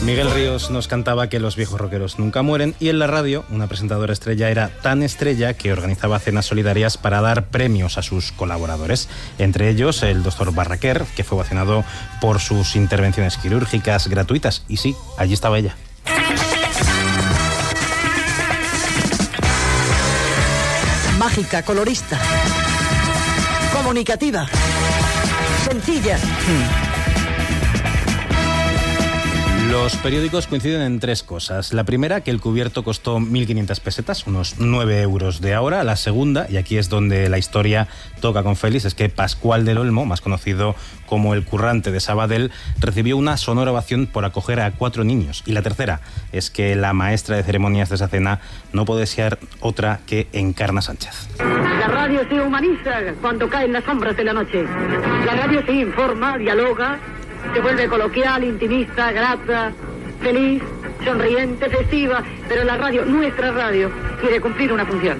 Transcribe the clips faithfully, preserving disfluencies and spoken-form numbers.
Miguel Ríos nos cantaba que los viejos rockeros nunca mueren, y en la radio una presentadora estrella era tan estrella que organizaba cenas solidarias para dar premios a sus colaboradores, entre ellos el doctor Barraquer, que fue ovacionado por sus intervenciones quirúrgicas gratuitas, y sí, allí estaba ella. Mágica, colorista, comunicativa, sencilla. Hmm. Los periódicos coinciden en tres cosas. La primera, que el cubierto costó mil quinientas pesetas, unos nueve euros de ahora. La segunda, y aquí es donde la historia toca con Félix, es que Pascual del Olmo, más conocido como el currante de Sabadell, recibió una sonora ovación por acoger a cuatro niños. Y la tercera es que la maestra de ceremonias de esa cena no puede ser otra que Encarna Sánchez. La radio se humaniza cuando caen las sombras de la noche. La radio se informa, dialoga, se vuelve coloquial, intimista, grata, feliz, sonriente, festiva, pero la radio, nuestra radio, quiere cumplir una función.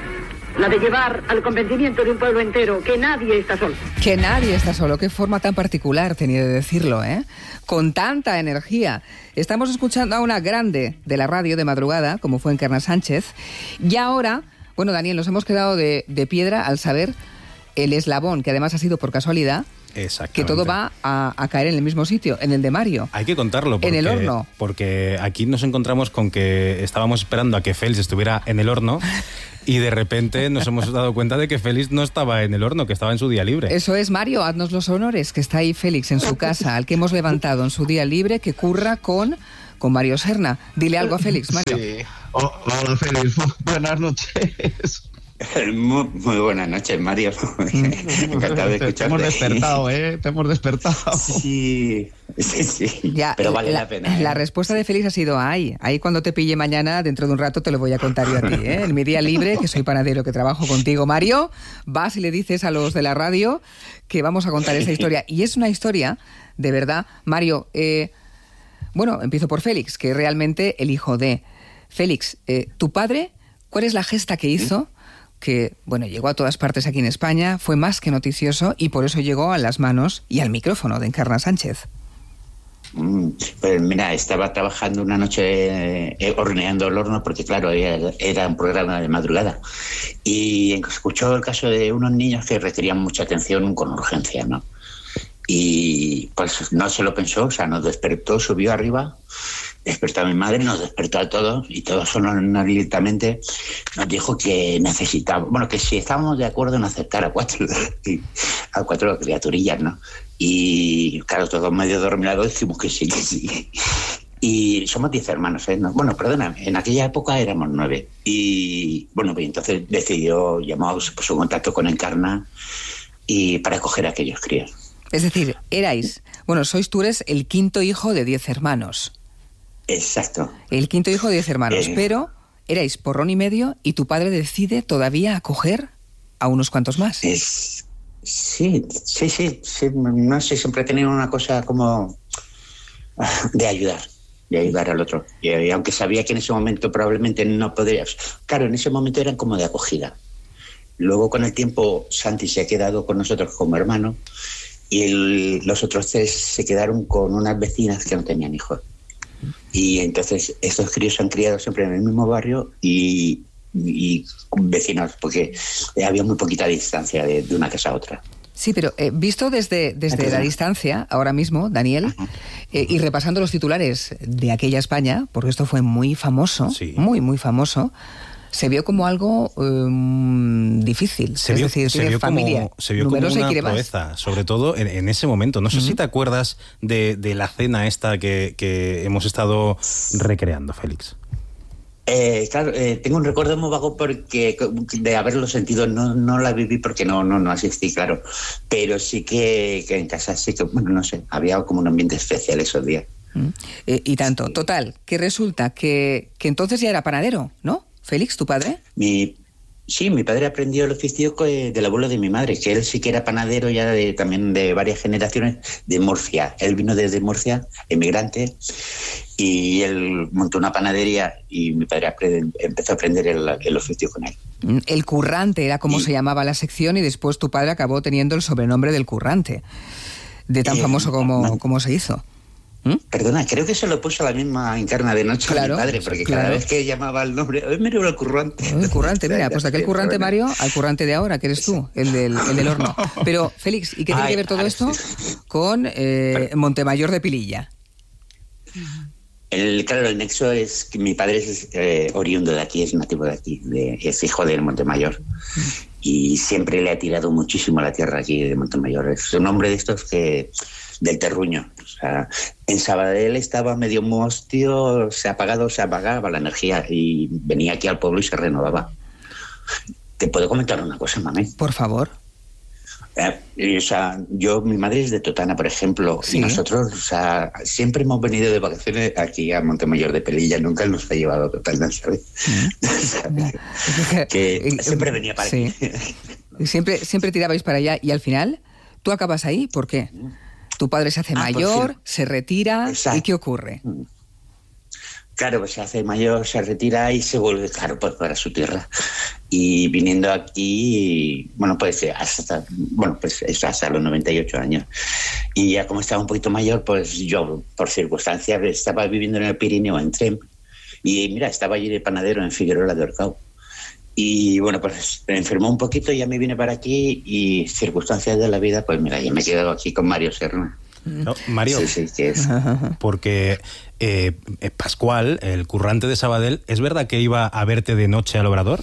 La de llevar al convencimiento de un pueblo entero que nadie está solo. Que nadie está solo. Qué forma tan particular tenía de decirlo, ¿eh? Con tanta energía. Estamos escuchando a una grande de la radio de madrugada, como fue Encarna Sánchez. Y ahora, bueno, Daniel, nos hemos quedado de, de piedra al saber el eslabón, que además ha sido por casualidad, que todo va a, a caer en el mismo sitio, en el de Mario. Hay que contarlo. Porque, en el horno. Porque aquí nos encontramos con que estábamos esperando a que Félix estuviera en el horno y de repente nos hemos dado cuenta de que Félix no estaba en el horno, que estaba en su día libre. Eso es, Mario, haznos los honores, que está ahí Félix en su casa, al que hemos levantado en su día libre, que curra con, con Mario Serna. Dile algo a Félix, Mario. Sí. Oh, hola, Félix. Buenas noches. Muy, muy buenas noches, Mario. Encantado de escucharte. Te hemos despertado, ¿eh? Te hemos despertado. Sí, sí, sí. Ya, pero vale la, la pena. ¿eh? La respuesta de Félix ha sido, ay, ahí cuando te pille mañana, dentro de un rato te lo voy a contar yo a ti, ¿eh? En mi día libre, que soy panadero, que trabajo contigo, Mario, vas y le dices a los de la radio que vamos a contar esta historia. Y es una historia, de verdad, Mario, eh, bueno, empiezo por Félix, que es realmente el hijo de... Félix, eh, tu padre, ¿cuál es la gesta que hizo? ¿Sí? Que, bueno, llegó a todas partes aquí en España, fue más que noticioso y por eso llegó a las manos y al micrófono de Encarna Sánchez. Mm, pues mira, estaba trabajando una noche eh, horneando el horno porque, claro, era, era un programa de madrugada y escuchó el caso de unos niños que requerían mucha atención con urgencia, ¿no? Y pues no se lo pensó, o sea, nos despertó, subió arriba, despertó a mi madre, nos despertó a todos y todos directamente nos dijo que necesitábamos, bueno, que si estábamos de acuerdo en aceptar a cuatro, a cuatro criaturillas, ¿no? Y claro, todos medio dormilados dijimos que sí, que sí. Y somos diez hermanos, ¿eh? No, bueno, perdona, en aquella época éramos nueve. Y bueno, pues entonces decidió, llamó, puso en contacto con Encarna y para acoger a aquellos críos. Es decir, erais, bueno, sois tú eres el quinto hijo de diez hermanos. Exacto. El quinto hijo de diez hermanos, eh, pero erais porrón y medio y tu padre decide todavía acoger a unos cuantos más. Es, sí, sí, sí, sí, no sé, siempre he tenido una cosa como de ayudar, de ayudar al otro. Y, y aunque sabía que en ese momento probablemente no podría, claro, en ese momento eran como de acogida. Luego con el tiempo Santi se ha quedado con nosotros como hermano y el, los otros tres se quedaron con unas vecinas que no tenían hijos. Y entonces estos críos se han criado siempre en el mismo barrio y, y vecinos, porque había muy poquita distancia de, de una casa a otra. Sí, pero eh, visto desde, desde la distancia, ahora mismo, Daniel, eh, y repasando los titulares de aquella España, porque esto fue muy famoso, sí. muy, muy famoso, se vio como algo um, difícil. Se es vio, decir, se vio familia, como, se vio como una proeza, sobre todo en, en ese momento. No sé uh-huh. si te acuerdas de, de la cena esta que, que hemos estado recreando, Félix. Eh, claro, eh, tengo un recuerdo muy vago porque de haberlo sentido, no, no la viví porque no, no, no asistí, claro. Pero sí que, que en casa sí que, bueno, no sé, había como un ambiente especial esos días. Uh-huh. Eh, y tanto, sí. Total, que resulta que, que entonces ya era panadero, ¿no? Félix, ¿tu padre? Mi, sí, mi padre aprendió el oficio del abuelo de mi madre, que él sí que era panadero ya de, también de varias generaciones de Murcia. Él vino desde Murcia, emigrante, y él montó una panadería y mi padre aprend, empezó a aprender el, el oficio con él. El currante era como y, se llamaba la sección y después tu padre acabó teniendo el sobrenombre del currante, de tan eh, famoso como, no, como se hizo. ¿Mm? Perdona, creo que se lo puso la misma Encarna de noche claro, a mi padre, porque claro. cada vez que llamaba el nombre, hoy me el currante. El currante, mira, pues de aquel currante, Mario, al currante de ahora, que eres tú, el del, el del horno. Pero, Félix, ¿y qué tiene ay, que ver todo ay, esto sí. con eh, Montemayor de Pililla? El, claro, el nexo es que mi padre es eh, oriundo de aquí, es nativo de aquí, de, es hijo del Montemayor. Y siempre le ha tirado muchísimo a la tierra aquí de Montemayor. Es un hombre de estos que... del terruño. O sea, en Sabadell estaba medio mostio, se ha apagado, se apagaba la energía y venía aquí al pueblo y se renovaba. ¿Te puedo comentar una cosa, mami? Por favor. Eh, o sea, yo, mi madre es de Totana, por ejemplo, sí. y nosotros, o sea, siempre hemos venido de vacaciones aquí a Montemayor de Pelilla, nunca nos ha llevado a Totana, ¿sabes? que siempre venía para sí. aquí. siempre, siempre tirabais para allá y al final, ¿tú acabas ahí? ¿Por qué? Tu padre se hace ah, mayor, sí. se retira, exacto. ¿Y qué ocurre? Claro, pues se hace mayor, se retira y se vuelve, claro, pues para su tierra. Y viniendo aquí, bueno, pues hasta, bueno, pues hasta los noventa y ocho años. Y ya como estaba un poquito mayor, pues yo, por circunstancias, estaba viviendo en el Pirineo, en Tremp. Y mira, estaba allí de panadero en Figueroa de Orcao. Y bueno, pues me enfermó un poquito, ya me vine para aquí y circunstancias de la vida, pues mira, ya me he quedado aquí con Mario Serna. No, Mario, sí, sí, que es. Porque eh, Pascual, el currante de Sabadell, ¿es verdad que iba a verte de noche al Obrador?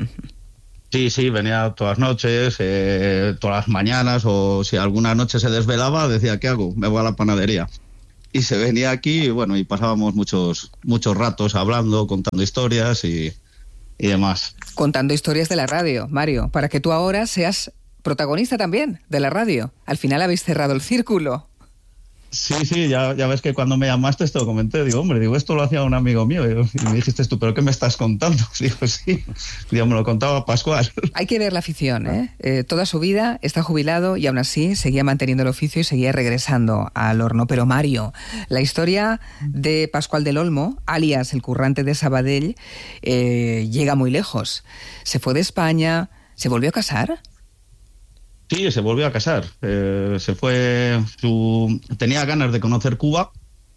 Sí, sí, venía todas las noches, eh, todas las mañanas, o si alguna noche se desvelaba, decía, ¿qué hago? Me voy a la panadería. Y se venía aquí y bueno, y pasábamos muchos, muchos ratos hablando, contando historias y... y demás. Contando historias de la radio, Mario, para que tú ahora seas protagonista también de la radio. Al final habéis cerrado el círculo. Sí, sí, ya, ya ves que cuando me llamaste esto lo comenté, digo, hombre, digo, esto lo hacía un amigo mío, y me dijiste tú, ¿pero qué me estás contando? Digo, sí, digo, me lo contaba Pascual. Hay que ver la afición, ¿eh? eh toda su vida está jubilado y aún así seguía manteniendo el oficio y seguía regresando al horno. Pero Mario, la historia de Pascual del Olmo, alias el currante de Sabadell, eh, llega muy lejos. Se fue de España, ¿se volvió a casar? Sí, se volvió a casar. Eh, se fue. Su, tenía ganas de conocer Cuba,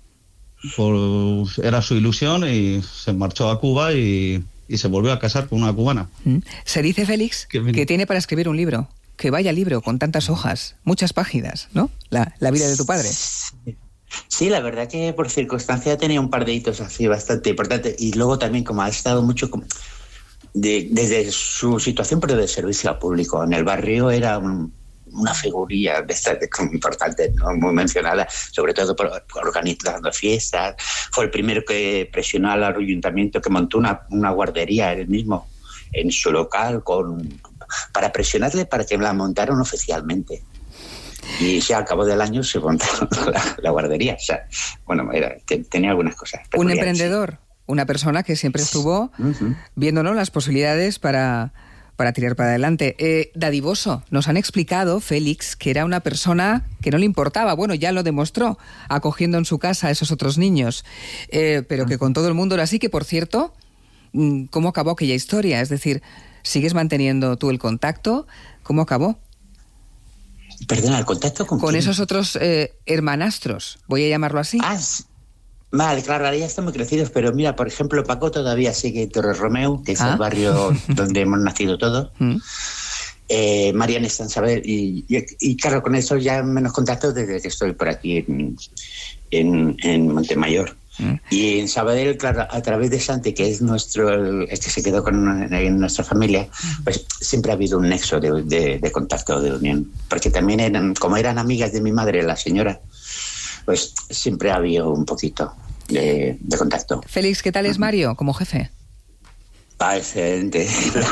por, era su ilusión y se marchó a Cuba y, y se volvió a casar con una cubana. Se dice, Félix, que, que tiene para escribir un libro. Que vaya libro con tantas hojas, muchas páginas, ¿no? La, la vida de tu padre. Sí, la verdad que por circunstancia tenía un par de hitos así bastante importantes y luego también como ha estado mucho como de, desde su situación pero de servicio al público en el barrio era un, una figurilla de estas como importante, ¿no? Muy mencionada, sobre todo por, por organizando fiestas. Fue el primero que presionó al ayuntamiento que montó una, una guardería él mismo en su local con, para presionarle para que la montaran oficialmente. Y ya al cabo del año se montaron la, la guardería. O sea, bueno, era, te, tenía algunas cosas. Un emprendedor, una persona que siempre estuvo uh-huh. viéndonos las posibilidades para, para tirar para adelante. Eh, dadivoso, nos han explicado, Félix, que era una persona que no le importaba. Bueno, ya lo demostró, acogiendo en su casa a esos otros niños. Eh, pero que con todo el mundo era así, que por cierto, ¿cómo acabó aquella historia? Es decir, ¿sigues manteniendo tú el contacto? ¿Cómo acabó? Perdona, ¿el contacto con Con quién? esos otros eh, hermanastros, voy a llamarlo así. Ah, vale, claro, ahora ya están muy crecidos, pero mira, por ejemplo, Paco todavía sigue en Torre Romeo, que es ah. el barrio donde hemos nacido todos. Mm. Eh, Mariana está en Sabadell, y, y, y claro, con eso ya menos contacto desde que estoy por aquí en, en, en Montemayor. Mm. Y en Sabadell, claro, a través de Santi, que es nuestro el, el que se quedó con en nuestra familia, pues siempre ha habido un nexo de, de, de contacto, de unión. Porque también eran, como eran amigas de mi madre, la señora, pues siempre ha habido un poquito de, de contacto. Félix, ¿qué tal es Mario como jefe? Ah, excelente.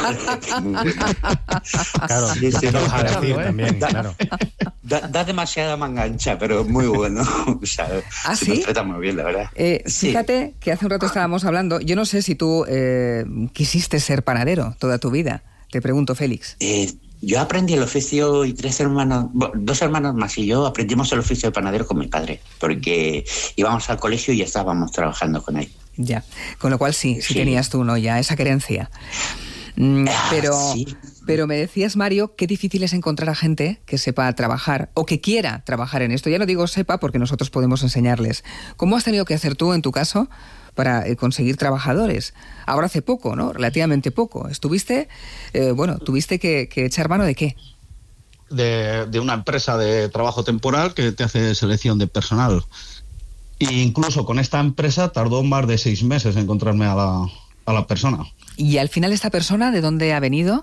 Claro, sí, sí, no, a decir también, da, claro. Da, da demasiada manga ancha, pero muy bueno. O sea, ¿Ah, se sí? nos trata muy bien, la verdad. Eh, sí. Fíjate que hace un rato estábamos hablando, yo no sé si tú eh, quisiste ser panadero toda tu vida. Te pregunto, Félix. Eh, yo aprendí el oficio y tres hermanos, dos hermanos más y yo aprendimos el oficio de panadero con mi padre, porque íbamos al colegio y ya estábamos trabajando con él. Ya, con lo cual sí, sí, sí tenías tú, ¿no? Ya esa querencia. Mm, pero, Ah, sí. pero me decías, Mario, qué difícil es encontrar a gente que sepa trabajar o que quiera trabajar en esto. Ya no digo sepa porque nosotros podemos enseñarles. ¿Cómo has tenido que hacer tú, en tu caso, para eh, conseguir trabajadores? Ahora hace poco, ¿no? Relativamente poco. Estuviste, eh, bueno, tuviste que, que echar mano de qué. De, de una empresa de trabajo temporal que te hace selección de personal. E incluso con esta empresa tardó más de seis meses en encontrarme a la, a la persona. Y al final, ¿esta persona de dónde ha venido?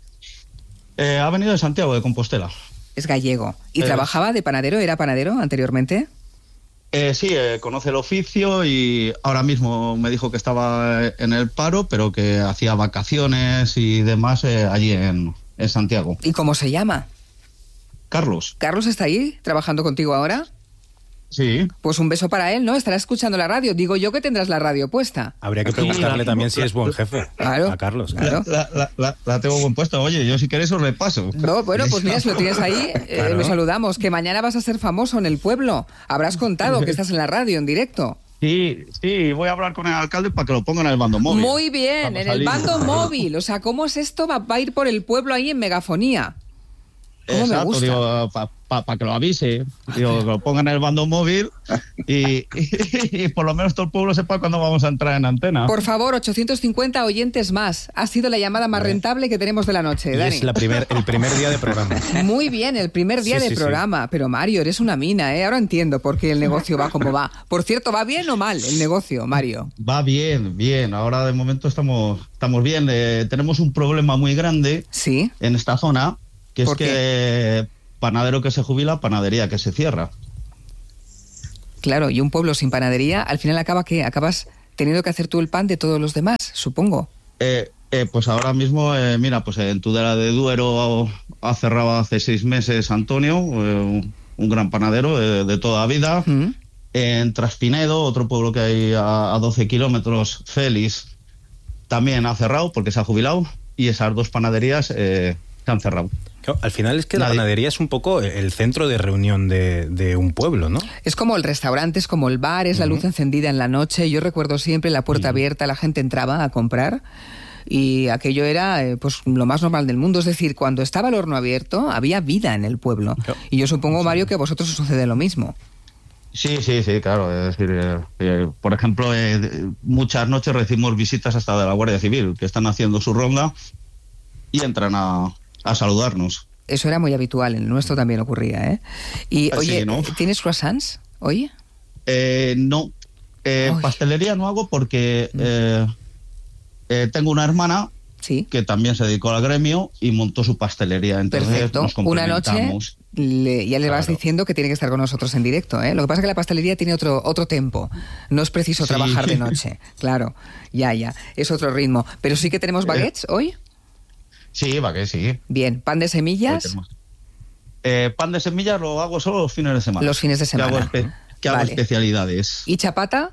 Eh, ha venido de Santiago de Compostela. Es gallego. ¿Y Eh, trabajaba de panadero? ¿Era panadero anteriormente? Eh, sí, eh, conoce el oficio y ahora mismo me dijo que estaba en el paro, pero que hacía vacaciones y demás eh, allí en, en Santiago. ¿Y cómo se llama? Carlos. ¿Carlos está ahí trabajando contigo ahora? Sí. Pues un beso para él, ¿no? Estará escuchando la radio. Digo yo que tendrás la radio puesta. Habría que Sí, preguntarle la- también si la- es buen jefe. Claro, A Carlos. claro. La, la- la- la tengo buen puesto. Oye, yo si queréis os repaso. No, bueno, pues mira, si lo tienes ahí, eh, Claro. lo saludamos. Que mañana vas a ser famoso en el pueblo. Habrás contado que estás en la radio, en directo. Sí, sí, voy a hablar con el alcalde para que lo pongan en el bando móvil. Muy bien, Vamos en a el salir. bando móvil. O sea, ¿cómo es esto? Va, va a ir por el pueblo ahí en megafonía. ¿Cómo me Exacto, gusta? digo, para pa, pa que lo avise, digo, que lo pongan en el bando móvil y, y, y por lo menos todo el pueblo sepa cuándo vamos a entrar en antena. Por favor, ochocientos cincuenta oyentes más. Ha sido la llamada más rentable que tenemos de la noche, Y Dani. es la primer, el primer día de programa. Muy bien, el primer día Sí, de sí, sí. programa. Pero Mario, eres una mina, ¿eh? Ahora entiendo por qué el negocio va como va. Por cierto, ¿va bien o mal el negocio, Mario? Va bien, bien. Ahora de momento estamos, estamos bien. Eh, tenemos un problema muy grande Sí. en esta zona, que es ¿Por que panadero que se jubila, panadería que se cierra. Claro, y un pueblo sin panadería, al final acaba ¿qué? Acabas teniendo que hacer tú el pan de todos los demás, supongo. Eh, eh, pues ahora mismo, eh, mira, pues en Tudela de Duero ha cerrado hace seis meses Antonio, eh, un, un gran panadero de, de toda la vida. ¿Mm? En Traspinedo, otro pueblo que hay a, a doce kilómetros, Félix, también ha cerrado porque se ha jubilado. Y esas dos panaderías eh, se han cerrado. Claro, al final es que la Nadie- panadería es un poco el centro de reunión de, de un pueblo, ¿no? Es como el restaurante, es como el bar, es la luz encendida en la noche. Yo recuerdo siempre la puerta abierta, la gente entraba a comprar y aquello era eh, pues lo más normal del mundo. Es decir, cuando estaba el horno abierto había vida en el pueblo. Claro. Y yo supongo, Mario, que a vosotros os sucede lo mismo. Sí, sí, sí, claro. Es decir, eh, eh, por ejemplo, eh, de- muchas noches recibimos visitas hasta de la Guardia Civil, que están haciendo su ronda y entran a, a saludarnos. Eso era muy habitual, en el nuestro también ocurría, ¿eh? Y, Ah, oye, sí, ¿no? ¿tienes croissants hoy? Eh, no, eh, Ay. pastelería no hago porque eh, eh, tengo una hermana Sí. que también se dedicó al gremio y montó su pastelería. Entonces Perfecto. nos Una noche complementamos. le- ya le vas Claro. diciendo que tiene que estar con nosotros en directo, ¿eh? Lo que pasa es que la pastelería tiene otro otro tempo. No es preciso Sí. trabajar de noche. Claro, ya, ya. Es otro ritmo. Pero sí que tenemos baguettes hoy. Sí, va que sí. Bien. Pan de Hoy semillas. tenemos. Eh, pan de semillas lo hago solo los fines de semana. Los fines de Que hago, semana. espe- que hago Vale. especialidades. ¿Y chapata?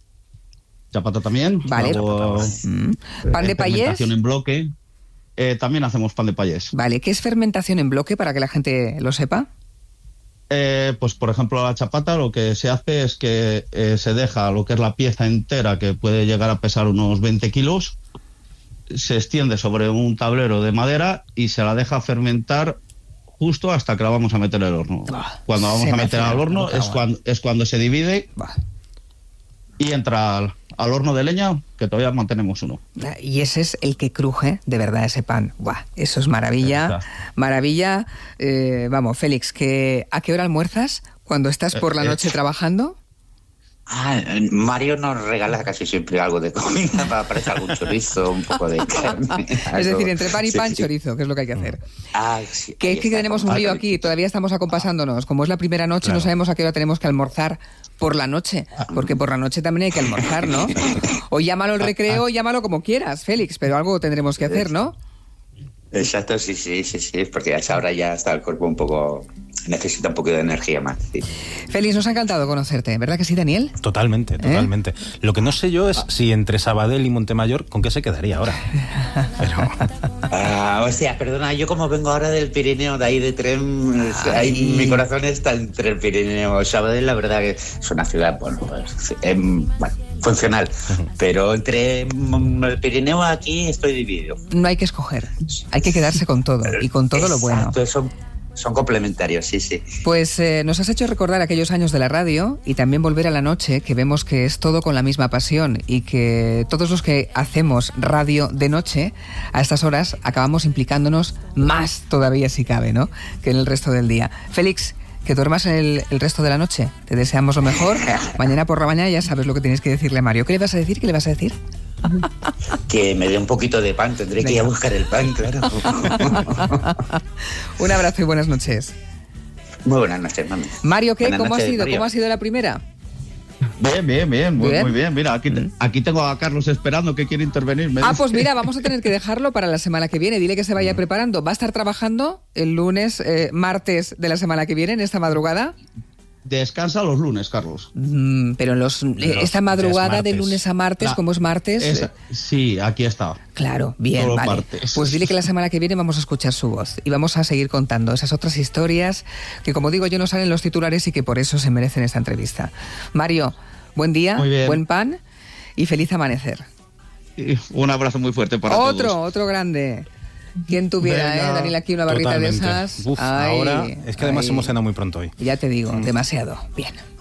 Chapata también. Vale. Hago, Mm. eh, ¿Pan de payés? fermentación en bloque. Eh, también hacemos pan de payés. Vale. ¿Qué es fermentación en bloque para que la gente lo sepa? Eh, pues por ejemplo la chapata lo que se hace es que eh, se deja lo que es la pieza entera, que puede llegar a pesar unos veinte kilos, se extiende sobre un tablero de madera y se la deja fermentar justo hasta que la vamos a meter al horno. Ah, Cuando vamos se a me meter hace al la horno boca es agua. cuando, es cuando se divide Bah. y entra al, al horno de leña, que todavía mantenemos uno. Y ese es el que cruje de verdad ese pan. Buah, eso es maravilla. Está. Maravilla. Eh, vamos, Félix, que ¿a qué hora almuerzas cuando estás por la Eh, eh. noche trabajando? Ah, Mario nos regala casi siempre algo de comida para aparecer algún chorizo, un poco de carne. Es algo. decir, entre pan y Sí, pan, sí. chorizo, que es lo que hay que hacer. Ah, sí, Que ahí es que está, tenemos con un lío pan. aquí, todavía estamos acompasándonos. Como es la primera noche, Claro. no sabemos a qué hora tenemos que almorzar por la noche, porque por la noche también hay que almorzar, ¿no? O llámalo el recreo, llámalo como quieras, Félix, pero algo tendremos que hacer, ¿no? Exacto, sí, sí, sí, sí, porque a esa hora ya está el cuerpo un poco necesita un poquito de energía más. Sí. Félix, nos ha encantado conocerte, ¿verdad que sí, Daniel? Totalmente, totalmente. ¿Eh? Lo que no sé yo es si entre Sabadell y Montemayor, ¿con qué se quedaría ahora? Pero... Ah, o sea, perdona, yo como vengo ahora del Pirineo, de ahí de tren, ahí, mi corazón está entre el Pirineo y Sabadell, la verdad que es una ciudad, bueno, pues, eh, bueno funcional, uh-huh. pero entre el Pirineo aquí estoy dividido. No hay que escoger, hay que quedarse con todo, y con todo Exacto, lo bueno. Eso, son complementarios, sí, sí. Pues eh, nos has hecho recordar aquellos años de la radio y también volver a la noche, que vemos que es todo con la misma pasión y que todos los que hacemos radio de noche, a estas horas acabamos implicándonos más todavía si cabe, ¿no?, que en el resto del día. Félix, que duermas el, el resto de la noche. Te deseamos lo mejor. Mañana por la mañana ya sabes lo que tienes que decirle a Mario. ¿Qué le vas a decir? ¿Qué le vas a decir? Que me dé un poquito de pan, tendré Venga. que ir a buscar el pan, claro. Un abrazo y buenas noches. Muy buenas noches, mami. Mario, ¿qué? Buenas ¿Cómo noches, ha sido? Mario. ¿Cómo ha sido la primera? Bien, bien, bien, muy bien. Muy bien. Mira, aquí, aquí tengo a Carlos esperando que quiere intervenir. Ah, pues mira, vamos a tener que dejarlo para la semana que viene. Dile que se vaya preparando. ¿Va a estar trabajando el lunes, eh, martes de la semana que viene, en esta madrugada? Descansa los lunes, Carlos. Mm, pero los, los esta madrugada de lunes a martes, la, ¿cómo es martes? Esa, sí, aquí está. Claro, bien, Todos vale. Martes. Pues dile que la semana que viene vamos a escuchar su voz y vamos a seguir contando esas otras historias que, como digo yo, no salen en los titulares y que por eso se merecen esta entrevista. Mario, buen día, buen pan y feliz amanecer. Y un abrazo muy fuerte para otro, todos. Otro, otro grande. ¿Quién tuviera, Venga. eh, Daniel, aquí una barrita Totalmente. de esas? Uf, ay, ahora es que además ay. hemos cenado muy pronto hoy. Ya te digo, Mm. demasiado. Bien.